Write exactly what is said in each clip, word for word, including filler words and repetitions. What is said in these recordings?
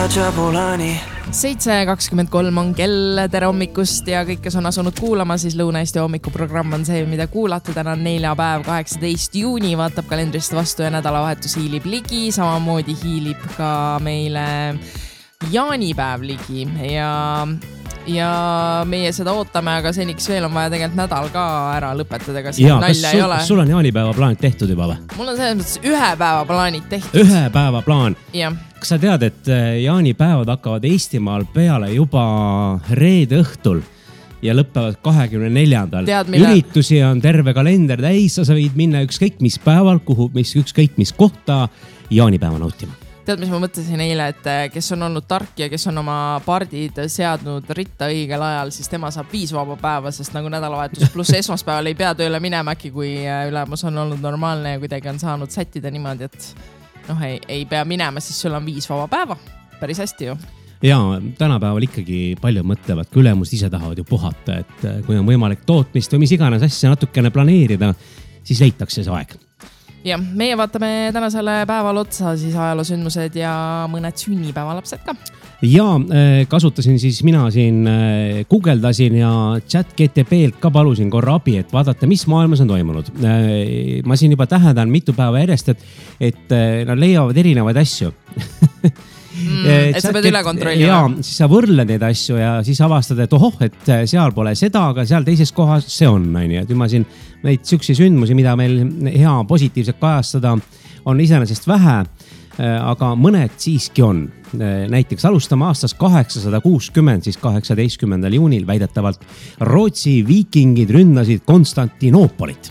Jabulani. seitse kakskümmend kolm on kell, tere hommikust ja kõik, kes on asunud kuulama, siis Lõuna-Eesti hommikuprogramm on see, mida kuulate. Täna on neljapäev, kaheksateist juuni, vaatab kalendrist vastu ja nädalavahetus hiilib ligi. Samamoodi hiilib ka meile jaanipäev ligi ja, ja meie seda ootame, aga seniks veel on vaja tegelikult nädal ka ära lõpetada, ega siin nalja ei ole. Kas sul on jaanipäeva plaanid tehtud juba või? Mul on selles mõttes ühe päeva plaanid tehtud. Ühe päeva plaan? Jah. Kas sa tead, et jaanipäevad hakkavad Eestimaal peale juba reede õhtul ja lõppevad kahekümne neljandal? Üritusi on terve kalender täis, sa võid minna ükskõik mis päeval, kuhu, mis ükskõik mis kohta jaanipäeva nautima. Tead, mis ma mõtlesin eile, et kes on olnud tark ja kes on oma pardid seadnud ritta õigel ajal, siis tema saab viis vaba päeva, sest nagu nädalavahetus pluss esmaspäeval ei pea tööle minema äkki, kui ülemus on olnud normaalne ja kuidagi on saanud sättida niimoodi, et noh, ei, ei pea minema, siis sul on viis vaba päeva. Päris hästi ju. Ja tänapäeval ikkagi palju mõtlevad, kui ülemust ise tahavad ju puhata, et kui on võimalik tootmist või mis iganes asja natukene planeerida, siis leitakse see aeg. Ja meie vaatame tänasele päeval otsa siis ajaloosündmused ja mõned sünnipäevalapsed ka. Ja kasutasin siis mina siin, guugeldasin ja chat G T P-lt ka palusin korra abi, et vaadata, mis maailmas on toimunud. Ma siin juba tähedan mitu päeva järjest, et, et nad leiavad erinevaid asju. Mm, et sa pead üle kontrollima. Ja siis sa võrled neid asju ja siis avastad, et ohoh, et seal pole seda, aga seal teises kohas see on. Et ma siin neid süksi sündmusi, mida meil hea positiivselt kajastada, on iseenesest vähe, aga mõned siiski on. Näiteks alustame aastast kaheksasada kuuskümmend, siis kaheksateistkümnendal juunil väidetavalt Rootsi viikingid ründasid Konstantinoopolit.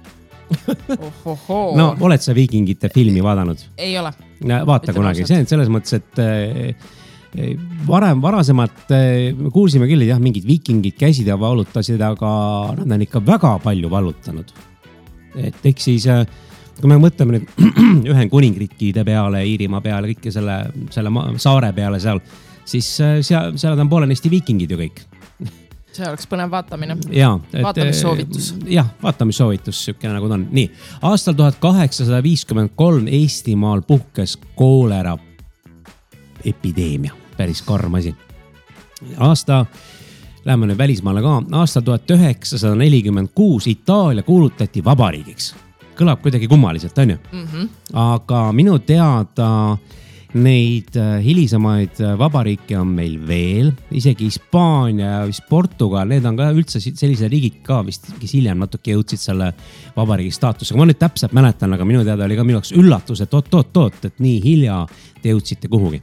No, oled sa viikingite filmi vaadanud? Ei ole. Vaata kunagi, see on selles mõttes, et varem, varasemalt kuulsime küll, et jah, mingid viikingid käisid ja valutasid, aga nad on ikka väga palju valutanud. Et eks siis, kui me mõtleme nüüd Ühendkuningriikide peale, Iirimaa peale, kõike selle, selle saare peale seal, siis seal, seal on poolenisti viikingid ju kõik. See oleks põnev vaatamine. Ja, vaatamissoovitus. Jah, vaatamissoovitus, sükene nagu ta on. Nii, aastal tuhat kaheksasada viiskümmend kolm Eestimaal puhkes koolera epideemia. Päris karm asi. Aasta, läheme nüüd välismaale ka, aastal tuhat üheksasada nelikümmend kuus Itaalia kuulutati vabariigiks. Kõlab kuidagi kummaliselt, on ju? Mm-hmm. Aga minu teada neid hilisemaid vabariike on meil veel, isegi Hispaania ja vist Portugal, need on ka üldse sellised riigid ka vist, kes hiljem natuke jõudsid selle vabariigi staatusega. Ma nüüd täpselt mäletan, aga minu teada oli ka minu jaoks üllatus, et oot, oot, oot, et nii hilja te jõudsite kuhugi.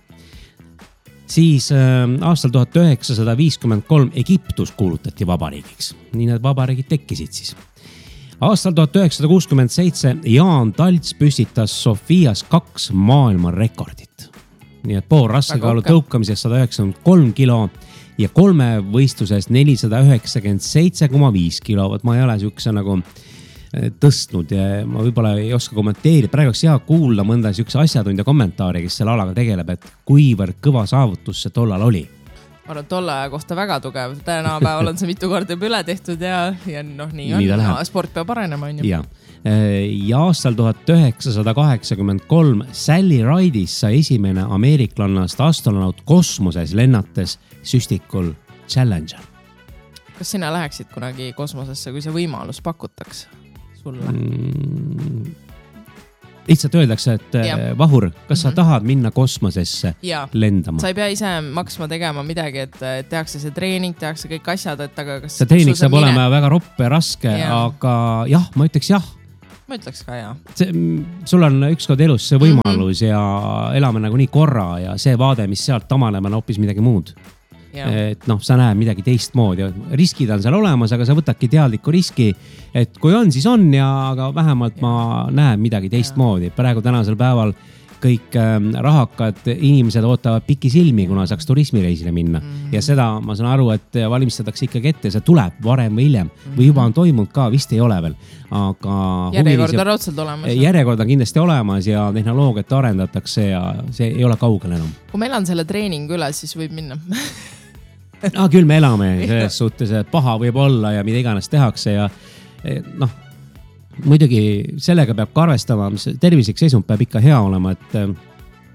Siis äh, aastal tuhat üheksasada viiskümmend kolm Egiptus kuulutati vabariigiks. Nii need vabariigid tekkisid siis. Aastal tuhat üheksasada kuuskümmend seitse Jaan Talts püstitas Sofias kaks maailma rekordit. Nii et pool raskekaalu tõukamises sada üheksakümmend kolm kilo ja kolme võistluses nelisada üheksakümmend seitse koma viis kilo. Võt ma ei ole sükse nagu tõstnud ja ma võibolla ei oska kommenteerida. Praegu oleks hea kuulla mõnda sükse asjatundja kommentaari, kes selle alaga tegeleb, et kuivõrd kõva saavutus see tollal oli. Ma arvan, tolle aja kohta väga tugev. Tänapäeval on see mitu korda üle tehtud ja, ja noh, nii on. Nii sport peab arenema, on ju. Ja. ja aastal tuhat üheksasada kaheksakümmend kolm Sally Ridis sai esimene ameeriklannast astronaut kosmoses lennates süstikul Challenger. Kas sina läheksid kunagi kosmosesse, kui see võimalus pakutakse sulle? Mm. Lihtsalt öeldakse, et ja. Vahur, kas sa mm-hmm. tahad minna kosmosesse ja. Lendama? Sa ei pea ise maksma tegema midagi, et tehakse see treening, tehakse kõik asjad, et aga kas... See treening saab mine? Olema väga roppe, raske, ja. Aga jah, ma ütleks jah. Ma ütleks ka jah. See, sul on ükskord elus see võimalus mm-hmm. ja elame nagu nii korra ja see vaade, mis sealt tamaneb, on hoopis midagi muud. Ja. Et noh, sa näed midagi teistmoodi. Riskid on seal olemas, aga sa võtadki teadliku riski, et kui on, siis on ja aga vähemalt ja. Ma näen midagi teistmoodi. Praegu tänasel päeval kõik ähm, rahakad inimesed ootavad piki silmi, kuna saaks turismireisile minna. Mm-hmm. Ja seda ma saan aru, et valmistatakse ikkagi ette, see tuleb varem või hiljem mm-hmm. või juba on toimunud ka, vist ei ole veel. Aga järjekord on raudselt olemas. Järjekord on kindlasti olemas ja tehnoloogiat arendatakse ja see ei ole kaugel enam. Kui ma elan selle treening üle, siis võib minna. Ah, küll me elame selles suhtes, et paha võib olla ja mida iganes tehakse ja noh, muidugi sellega peab ka arvestama, tervislik seisund peab ikka hea olema, et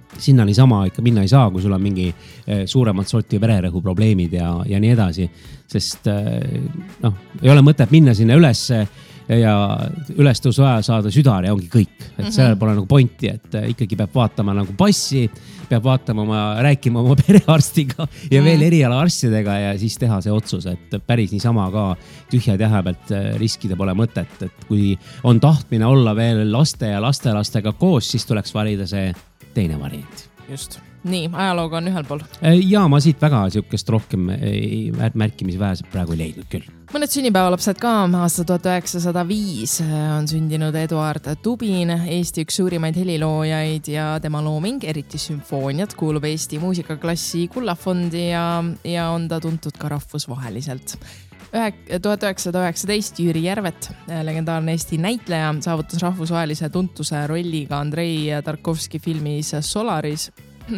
sinna niisama ikka minna ei saa, kui sul on mingi suuremalt sorti vererõhu probleemid ja, ja nii edasi. Sest noh, ei ole mõtet minna sinna ülesse ja ülestõusu aja saada südar ja ongi kõik. Et mm-hmm. sellel pole nagu pointi, et ikkagi peab vaatama nagu passi, peab vaatama oma, rääkima oma perearstiga ja veel erialaarstidega ja siis teha see otsus, et päris niisama ka tühja tähe pealt riskida pole mõtet. Et kui on tahtmine olla veel laste ja lastelastega koos, siis tuleks valida see teine variant. Just. Nii, ajalooga on ühel pool. Ja ma siit väga siukest rohkem märkimisväärselt praegu ei leidnud küll. Mõned sünnipäevalapsed ka. Aasta tuhat üheksasada viis on sündinud Eduard Tubin, Eesti üks suurimaid heliloojaid ja tema looming, eriti sümfooniad, kuulub Eesti muusikaklassi Kullafondi ja, ja on ta tuntud ka rahvusvaheliselt. tuhat üheksasada üheksateist Jüri Järvet, legendaarne Eesti näitleja, saavutas rahvusvahelise tuntuse rolliga Andrei Tarkovski filmis Solaris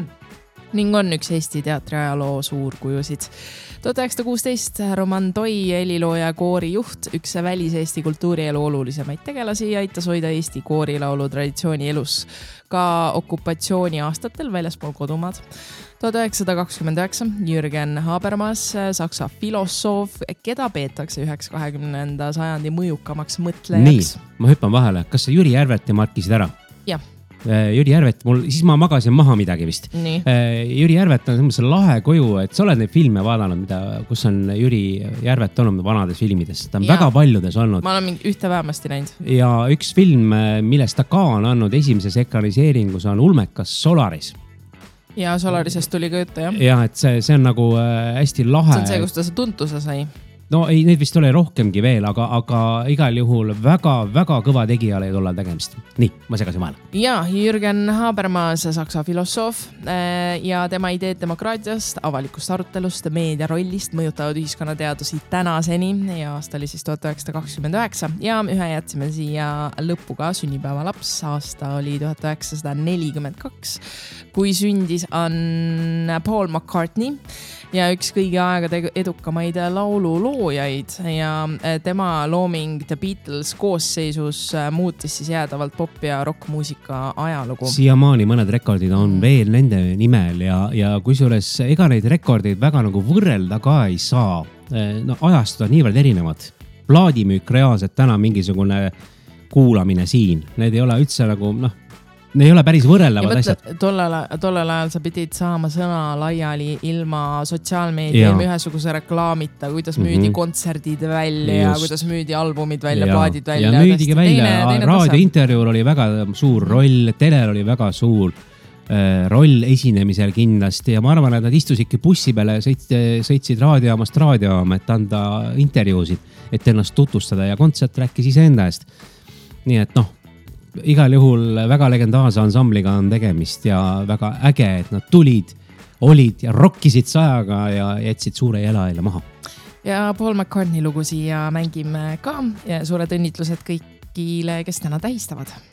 ning on üks Eesti teatriajaloo suurkujusid. tuhat üheksasada kuusteist Roman Toi, helilooja koorijuht, üks välis-Eesti kultuurielu olulisemaid tegelasi ja aitas hoida Eesti koorilaulu traditsiooni elus ka okupatsiooni aastatel väljaspool kodumaad. tuhat üheksasada kakskümmend üheksa Jürgen Habermas, saksa filosoof, keda peetakse üheks kahekümnenda sajandi mõjukamaks mõtlejaks. Nii, ma hüppan vahele. Kas sa Jüri Järvet markisid ära? Jah. Jüri Järvet, mul, siis ma magasin maha midagi vist. Nii. Jüri Järvet on sellise lahe koju, et sa oled neid filme vaadanud, mida, kus on Jüri Järvet olnud vanades filmides. Ta on ja. väga paljudes olnud. Ma olen mingi ühte vähemasti näinud. Ja üks film, millest ta ka on andnud esimeses ekraniseeringus on Ulmekas Solaris. Ja Solarisest tuli ka juttu, jah? Ja, et see, see on nagu hästi lahe. See on see, kus ta see tuntuse sai. No ei, neid vist oli rohkemgi veel, aga, aga igal juhul väga, väga kõva tegijale ei tule tegemist. Nii, ma segasin vahele. Ja, Jürgen Habermas, saksa filosoof ja tema ideed demokraatiast, avalikust arutelust, meedia rollist mõjutavad ühiskonnateadusi tänaseni ja aasta oli siis tuhat üheksasada kakskümmend üheksa ja ühe jätsime siia lõpuga sünnipäevalaps. Aasta oli tuhat üheksasada nelikümmend kaks, kui sündis on Paul McCartney ja üks kõigi aegade edukamaid laululoojaid ja tema looming The Beatles koosseisus muutis siis jäädavalt pop- ja rockmuusika ajalugu. Siiamaani mõned rekordid on veel nende nimel ja, ja kusjuures ega neid rekordeid väga nagu võrrelda ka ei saa. No, ajastud on niivõrd erinevad. Plaadimüük reaalselt täna mingisugune kuulamine siin. Need ei ole üldse nagu, noh, ne ei ole päris võrrelavad asjad. Tollel, tollel ajal sa pidid saama sõna laiali ilma sotsiaalmeedia, ilma ühesuguse reklaamita, kuidas müüdi mm-hmm. kontserdid välja ja kuidas müüdi albumid välja, ja. plaadid välja. Ja müüdigi välja, teine, teine raadiointervjuul oli väga suur roll, telel oli väga suur äh, roll esinemisel kindlasti ja ma arvan, et nad istusidki bussi peale, sõitsid, sõitsid raadiojaamast raadiojaama, et anda intervjuusid, et ennast tutvustada ja kontsert rääkis ise enda eest. Nii et noh, igal juhul väga legendaarse ansambliga on tegemist ja väga äge, et nad tulid, olid ja rockisid sajaga ja jätsid suure jalaile maha. Ja Paul McCartney lugu siia mängime ka ja suured õnnitlused kõigile, kes täna tähistavad.